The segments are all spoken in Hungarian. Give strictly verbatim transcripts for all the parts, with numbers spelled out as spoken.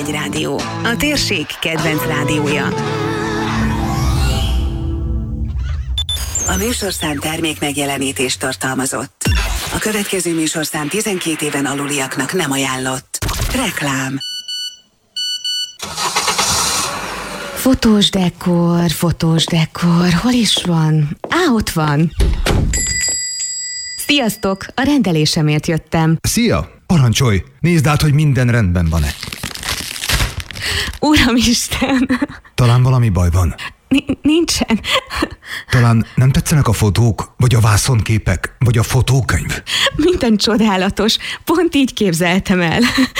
Lakihegy Rádió, a térség kedvenc rádiója. A műsorszám termék megjelenítést tartalmazott. A következő műsorszám tizenkét éven aluliaknak nem ajánlott. Reklám. Fotós dekor, fotós dekor, hol is van? Á, ott van. Sziasztok, a rendelésemért jöttem. Szia, parancsolj, nézd át, hogy minden rendben van-e. Uramisten! Talán valami baj van. N- nincsen. Talán nem tetszenek a fotók, vagy a vászonképek, vagy a fotókönyv? Minden csodálatos, pont így képzeltem el.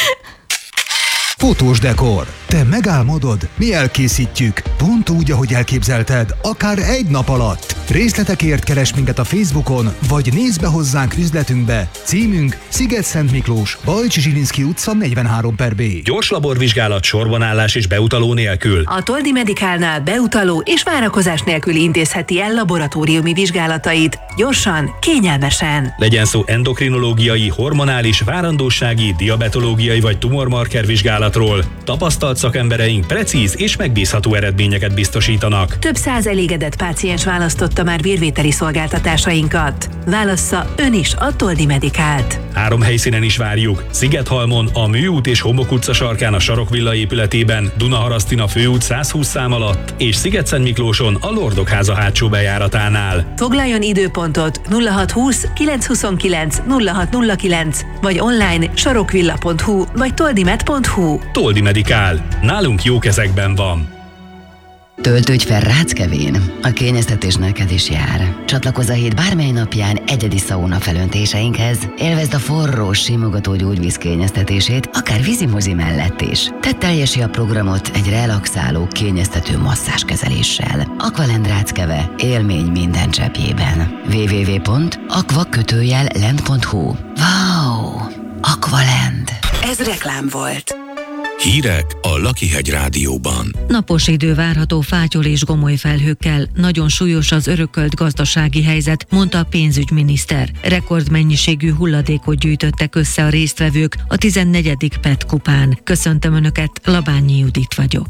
Fotós dekor. Te megálmodod, mi elkészítjük. Pont úgy, ahogy elképzelted, akár egy nap alatt. Részletekért keres minket a Facebookon, vagy nézz be hozzánk üzletünkbe. Címünk Sziget-Szent Miklós, Bajcsi Zsilinszky utca negyvenhárom per B. Gyors laborvizsgálat, sorbanállás és beutaló nélkül. A Toldi Medicalnál beutaló és várakozás nélkül intézheti el laboratóriumi vizsgálatait. Gyorsan, kényelmesen. Legyen szó endokrinológiai, hormonális, várandósági, diabetológiai vagy tumormarker vizsgálatról. Tapasztalt szakembereink precíz és megbízható eredményeket biztosítanak. Több száz elégedett páciens választotta már vérvételi szolgáltatásainkat. Válassza ön is a Toldi Medicalt. Három helyszínen is várjuk. Szigethalmon, a Műút és Homok utca sarkán a Sarokvilla épületében, Dunaharasztin főút százhúsz szám alatt, és Sziget-Szent Miklóson a Lordok háza hátsó bejáratánál. Foglaljon időpontot nulla hat húsz kilenc huszonkilenc nulla hat nulla kilenc, vagy online sarokvilla pont hu vagy toldimed pont hu. Toldi Medicál. Nálunk jó kezekben van. Töltődj fel Ráckevén, a kényeztetés neked is jár. Csatlakozz a hét bármely napján egyedi szauna felöntéseinkhez, élvezd a forró, simogató gyógyvíz kényeztetését, akár vízimozi mellett is. Tedd teljesí a programot egy relaxáló, kényeztető masszázskezeléssel. Aqualend Ráckeve, élmény minden cseppjében. double-u double-u double-u pont aqua kötőjel lend pont hu. Wow! Aqualend! Ez reklám volt. Hírek a Lakihegy Rádióban. Napos idő várható fátyol és gomoly felhőkkel. Nagyon súlyos az örökölt gazdasági helyzet, mondta a pénzügyminiszter. Rekordmennyiségű hulladékot gyűjtöttek össze a résztvevők a tizennegyedik pé e té kupán. Köszöntöm Önöket, Labányi Judit vagyok.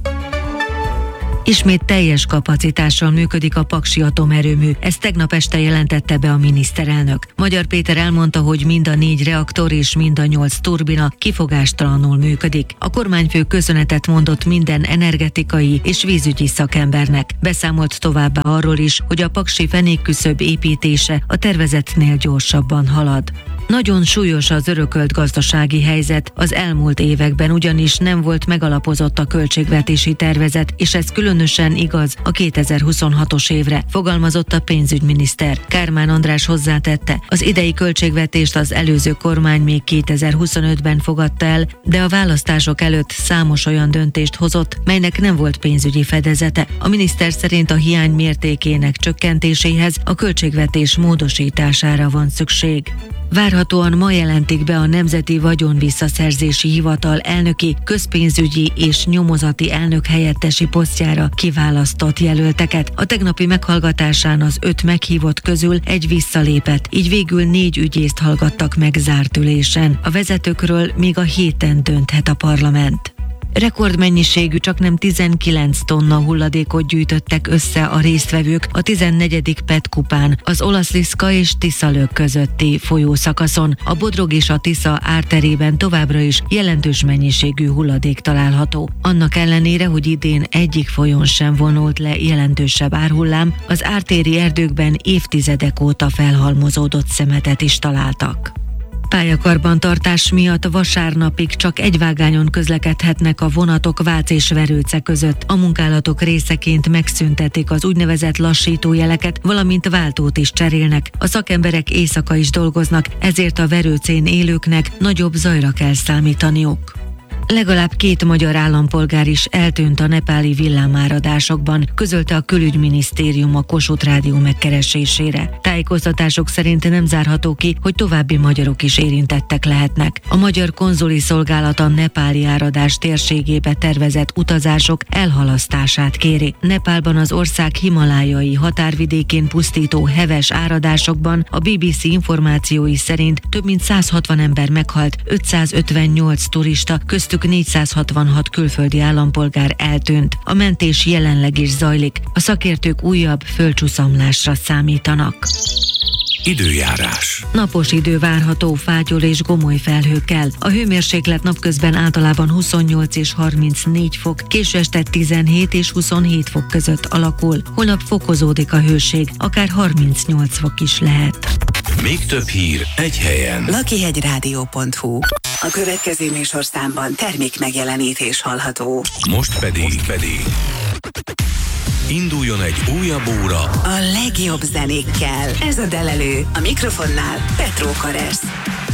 Ismét teljes kapacitással működik a paksi atomerőmű, ezt tegnap este jelentette be a miniszterelnök. Magyar Péter elmondta, hogy mind a négy reaktor és mind a nyolc turbina kifogástalanul működik. A kormányfő köszönetet mondott minden energetikai és vízügyi szakembernek. Beszámolt továbbá arról is, hogy a paksi fenékküszöb építése a tervezetnél gyorsabban halad. Nagyon súlyos az örökölt gazdasági helyzet, az elmúlt években ugyanis nem volt megalapozott a költségvetési tervezet, és ez különösen igaz a kétezer-huszonhatos évre, fogalmazott a pénzügyminiszter. Kármán András hozzátette, az idei költségvetést az előző kormány még kétezer-huszonötben fogadta el, de a választások előtt számos olyan döntést hozott, melynek nem volt pénzügyi fedezete. A miniszter szerint a hiány mértékének csökkentéséhez a költségvetés módosítására van szükség. Várhatóan ma jelentik be a Nemzeti Vagyonvisszaszerzési Hivatal elnöki, közpénzügyi és nyomozati elnök helyettesi posztjára kiválasztott jelölteket. A tegnapi meghallgatásán az öt meghívott közül egy visszalépett, így végül négy ügyészt hallgattak meg zárt ülésen. A vezetőkről még a héten dönthet a parlament. Rekordmennyiségű, csaknem tizenkilenc tonna hulladékot gyűjtöttek össze a résztvevők a tizennegyedik pé e té kupán, az Olaszliszka és Tiszalök közötti folyószakaszon. A Bodrog és a Tisza árterében továbbra is jelentős mennyiségű hulladék található. Annak ellenére, hogy idén egyik folyón sem vonult le jelentősebb árhullám, az ártéri erdőkben évtizedek óta felhalmozódott szemetet is találtak. Pályakarbantartás miatt vasárnapig csak egy vágányon közlekedhetnek a vonatok Vác és Verőce között. A munkálatok részeként megszüntetik az úgynevezett lassítójeleket, valamint váltót is cserélnek. A szakemberek éjszaka is dolgoznak, ezért a Verőcén élőknek nagyobb zajra kell számítaniuk. Legalább két magyar állampolgár is eltűnt a nepáli villámáradásokban, közölte a Külügyminisztérium a Kossuth Rádió megkeresésére. Tájékoztatások szerint nem zárható ki, hogy további magyarok is érintettek lehetnek. A magyar konzuli szolgálat a nepáli áradás térségébe tervezett utazások elhalasztását kéri. Nepálban az ország himalájai határvidékén pusztító heves áradásokban a bé bé cé információi szerint több mint száz hatvan ember meghalt, ötszázötvennyolc turista, köztük közülük négyszázhatvanhat külföldi állampolgár eltűnt. A mentés jelenleg is zajlik. A szakértők újabb földcsúszamlásra számítanak. Időjárás. Napos idő várható fátyol és gomoly felhőkkel. A hőmérséklet napközben általában huszonnyolc és harmincnégy fok, késő este tizenhét és huszonhét fok között alakul. Holnap fokozódik a hőség, akár harmincnyolc fok is lehet. Még több hír egy helyen. lakihegyrádió pont hu. A következő műsorszámban termék megjelenítés hallható. Most pedig, Most pedig induljon egy újabb óra a legjobb zenékkel. Ez a Delelő. A mikrofonnál Petró Karesz.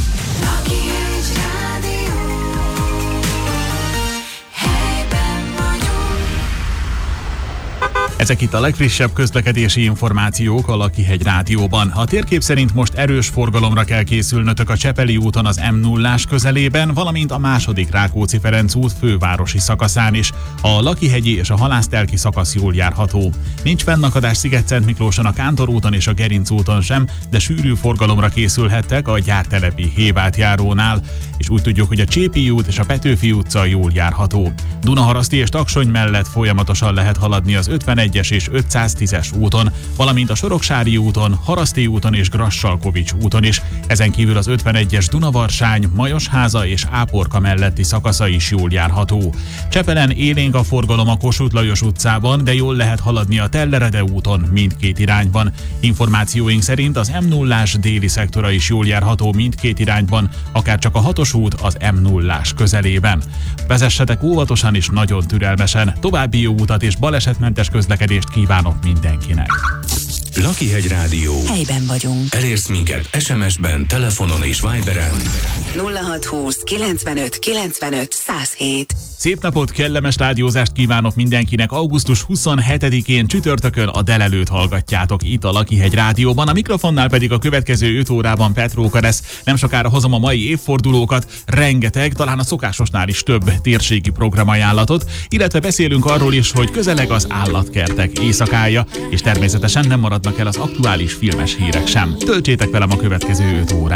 Ezek itt a legfrissebb közlekedési információk a Lakihegy Rádióban. A térkép szerint most erős forgalomra kell készülnötök a Csepeli úton az em nullás közelében, valamint a második Rákóczi-Ferenc út fővárosi szakaszán is. A Lakihegyi és a Halásztelki szakasz jól járható. Nincs fennakadás Sziget-Szent Miklóson, a Kántor úton és a Gerinc úton sem, de sűrű forgalomra készülhettek a Gyártelepi Hévátjárónál, és úgy tudjuk, hogy a Csépi út és a Petőfi utca jól járható. Dunaharaszti és Taksony mellett folyamatosan lehet haladni az ötvenegyes és ötszáztízes úton, valamint a Soroksári úton, Haraszti úton és Grassalkovics úton is. Ezen kívül az ötvenegyes Dunavarsány, Majosháza és Áporka melletti szakasza is jól járható. Csepelen élénk a forgalom a Kossuth Lajos utcában, de jól lehet haladni a Tellerede úton mindkét irányban. Információink szerint az em nullás déli szektora is jól járható mindkét irányban, akár csak a hatos út az em nullás közelében. Vezessetek óvatosan és nagyon türelmesen. További jó utat és balesetmentes közlekedést kívánok mindenkinek. Lakihegy Rádió. Helyben vagyunk. Elérsz minket es em es-ben, telefonon és Viberen. nulla hat húsz kilencvenöt kilencvenöt száz hét. Szép napot, kellemes rádiózást kívánok mindenkinek. augusztus huszonhetedikén csütörtökön a Delelőt hallgatjátok itt a Lakihegy Rádióban. A mikrofonnál pedig a következő öt órában Petró Karesz. Nem sokára hozom a mai évfordulókat, rengeteg, talán a szokásosnál is több térségi programajánlatot, illetve beszélünk arról is, hogy közeleg az állatkertek éjszakája, és természetesen nem maradnak el az aktuális filmes hírek sem. Töltsétek velem a következő öt órát.